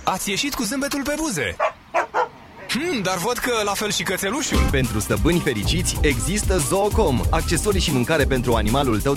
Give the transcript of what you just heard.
ați ieșit cu zâmbetul pe buze. Dar văd că la fel și cățelușul. Pentru stăpâni fericiți există Zoocom, accesorii și mâncare pentru animalul tău